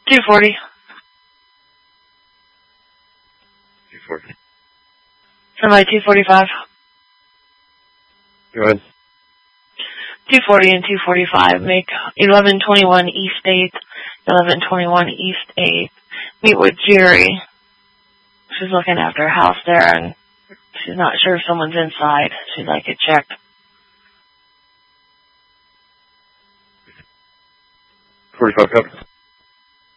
240. 240. Somebody 245. Go ahead. 240 and 245. Make 1121 East 8th, 1121 East 8th. Meet with Jerry. She's looking after a house there, and she's not sure if someone's inside. She'd like it checked. 45 cover.